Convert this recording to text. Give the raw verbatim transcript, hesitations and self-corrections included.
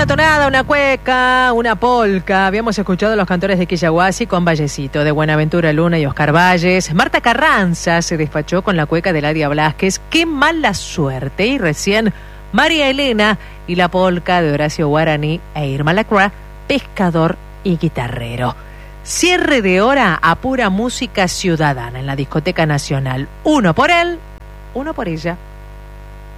tonada, una cueca, una polca. Habíamos escuchado los cantores de Quillahuasi con Vallecito, de Buenaventura Luna y Oscar Valles. Marta Carranza se despachó con la cueca de Ladia Blasquez, Qué mala suerte. Y recién María Elena y la polca de Horacio Guaraní e Irma Lacroix, Pescador y Guitarrero. Cierre de hora a pura música ciudadana en la Discoteca Nacional. Uno por él, uno por ella.